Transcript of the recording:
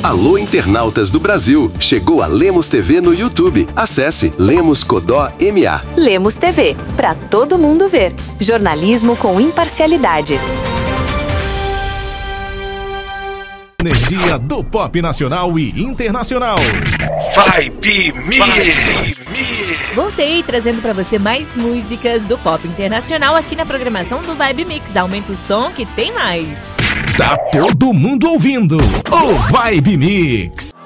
Alô, internautas do Brasil! Chegou a Lemos TV no YouTube. Acesse Lemos Codó MA. Lemos TV, pra todo mundo ver. Jornalismo com imparcialidade. Energia do pop nacional e internacional. Vibe Mix. Voltei trazendo pra você mais músicas do pop internacional aqui na programação do Vibe Mix. Aumenta o som que tem mais. Tá todo mundo ouvindo o Vibe Mix.